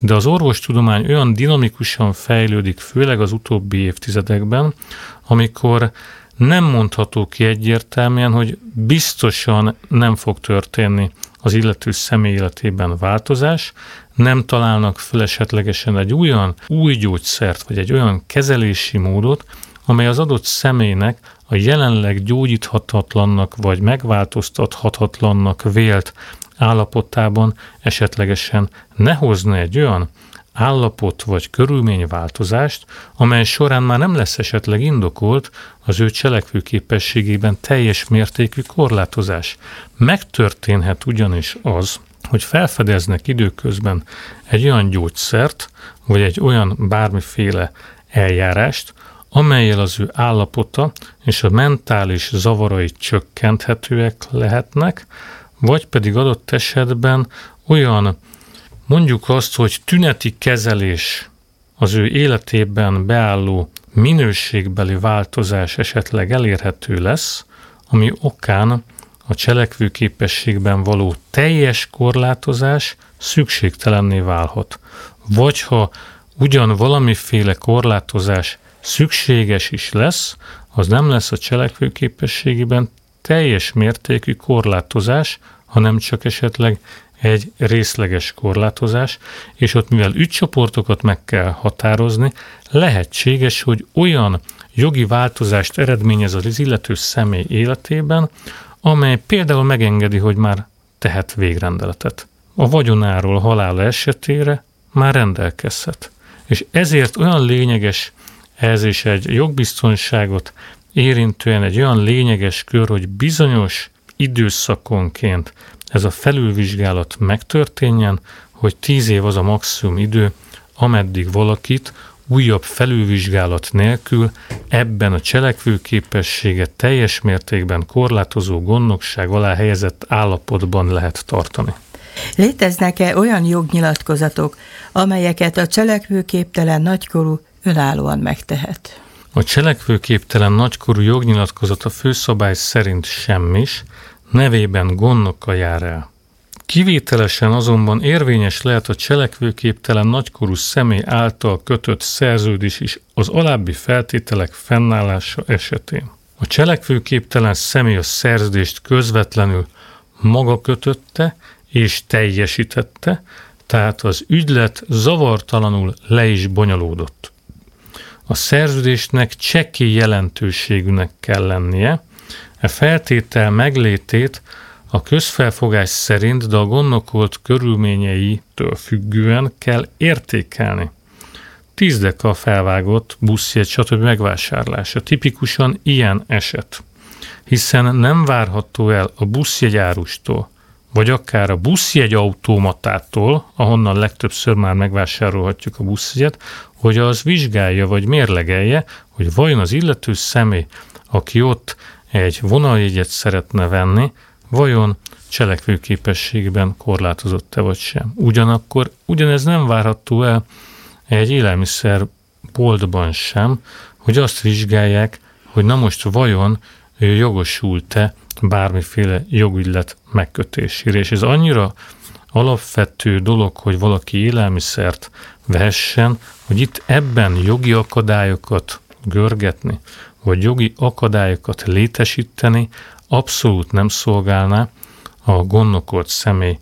De az orvostudomány olyan dinamikusan fejlődik, főleg az utóbbi évtizedekben, amikor nem mondható ki egyértelműen, hogy biztosan nem fog történni az illető személy életében változás, nem találnak föl esetlegesen egy olyan új gyógyszert, vagy egy olyan kezelési módot, amely az adott személynek a jelenleg gyógyíthatatlannak, vagy megváltoztathatatlannak vélt állapotában esetlegesen ne hozna egy olyan állapot vagy körülményváltozást, amely során már nem lesz esetleg indokolt az ő cselekvőképességében teljes mértékű korlátozás. Megtörténhet ugyanis az, hogy felfedeznek időközben egy olyan gyógyszert, vagy egy olyan bármiféle eljárást, amellyel az ő állapota és a mentális zavarai csökkenthetőek lehetnek, vagy pedig adott esetben olyan, mondjuk azt, hogy tüneti kezelés, az ő életében beálló minőségbeli változás esetleg elérhető lesz, ami okán a cselekvőképességben való teljes korlátozás szükségtelenné válhat. Vagy ha ugyan valamiféle korlátozás szükséges is lesz, az nem lesz a cselekvőképességében teljes mértékű korlátozás, hanem csak esetleg egy részleges korlátozás, és ott mivel ügycsoportokat meg kell határozni, lehetséges, hogy olyan jogi változást eredményez az illető személy életében, amely például megengedi, hogy már tehet végrendeletet. A vagyonáról halála esetére már rendelkezhet. És ezért olyan lényeges ez is egy jogbiztonságot érintően egy olyan lényeges kör, hogy bizonyos időszakonként ez a felülvizsgálat megtörténjen, hogy 10 év az a maximum idő, ameddig valakit újabb felülvizsgálat nélkül ebben a cselekvőképességet teljes mértékben korlátozó gondnokság alá helyezett állapotban lehet tartani. Léteznek-e olyan jognyilatkozatok, amelyeket a cselekvőképtelen nagykorú önállóan megtehet? A cselekvőképtelen nagykorú jognyilatkozat a főszabály szerint semmis, nevében gondnoka jár el. Kivételesen azonban érvényes lehet a cselekvőképtelen nagykorú személy által kötött szerződés is az alábbi feltételek fennállása esetén. A cselekvőképtelen személy a szerződést közvetlenül maga kötötte és teljesítette, tehát az ügylet zavartalanul le is bonyolódott. A szerződésnek csekély jelentőségűnek kell lennie, e feltétel meglétét a közfelfogás szerint, de a gondnokolt körülményeitől függően kell értékelni. 10 deka felvágott buszjegy, stb. Megvásárlása tipikusan ilyen eset, hiszen nem várható el a buszjegyárustól, vagy akár a buszjegyautomatától, ahonnan legtöbbször már megvásárolhatjuk a buszjegyet, hogy az vizsgálja vagy mérlegelje, hogy vajon az illető személy, aki ott egy vonaljegyet szeretne venni, vajon cselekvőképességben korlátozott-e vagy sem. Ugyanakkor ugyanez nem várható el egy élelmiszerboltban sem, hogy azt vizsgálják, hogy na most vajon jogosult-e bármiféle jogügylet megkötésére. És ez annyira alapvető dolog, hogy valaki élelmiszert vehessen, hogy itt ebben jogi akadályokat görgetni, vagy jogi akadályokat létesíteni abszolút nem szolgálná a gondnokolt személy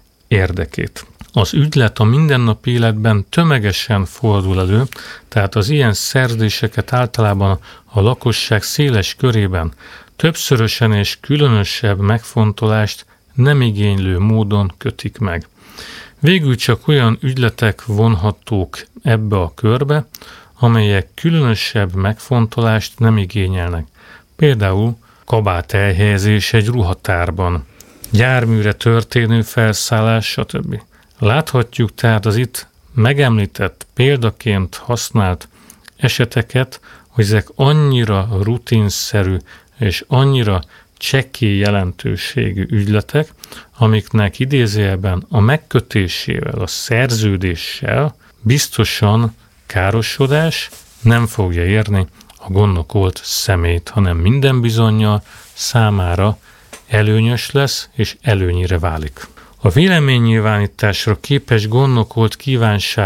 érdekét. Az ügylet a mindennapi életben tömegesen fordul elő, tehát az ilyen szerződéseket általában a lakosság széles körében többszörösen és különösebb megfontolást nem igénylő módon kötik meg. Végül csak olyan ügyletek vonhatók ebbe a körbe, amelyek különösebb megfontolást nem igényelnek. Például kabát elhelyezés egy ruhatárban, járműre történő felszállás, stb. Láthatjuk tehát az itt megemlített példaként használt eseteket, hogy ezek annyira rutinszerű és annyira csekély jelentőségű ügyletek, amiknek idézőjelben a megkötésével, a szerződéssel biztosan károsodás nem fogja érni a gondnokolt személyt, hanem minden bizonnyal számára előnyös lesz és előnyire válik. A véleménynyilvánításra képes gondnokolt kívánság